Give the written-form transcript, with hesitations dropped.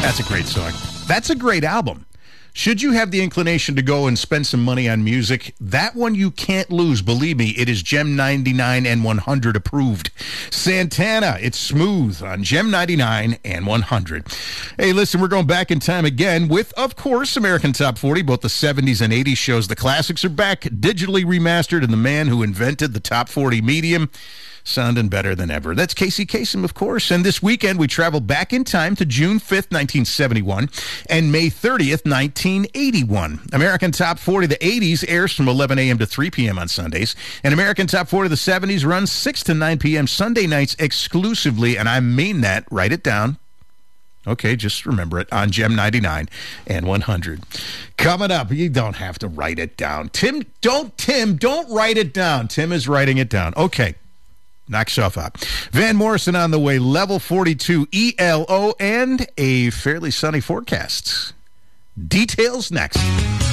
That's a great song. That's a great album. Should you have the inclination to go and spend some money on music, that one you can't lose. Believe me, it is Gem 99 and 100 approved. Santana, it's smooth on Gem 99 and 100. Hey, listen, we're going back in time again with, of course, American Top 40. Both the 70s and 80s shows. The classics are back, digitally remastered, and the man who invented the Top 40 medium sounding better than ever. That's Casey Kasem, of course. And this weekend, we travel back in time to June 5th, 1971, and May 30th, 1981. American Top 40 of the 80s airs from 11 a.m. to 3 p.m. on Sundays, and American Top 40 of the 70s runs 6 to 9 p.m. Sunday nights exclusively, and I mean that. Write it down. Okay, just remember it, on Gem 99 and 100. Coming up, you don't have to write it down. Tim, don't write it down. Tim is writing it down. Okay. Knock yourself out. Van Morrison on the way, level 42 ELO, and a fairly sunny forecast. Details next.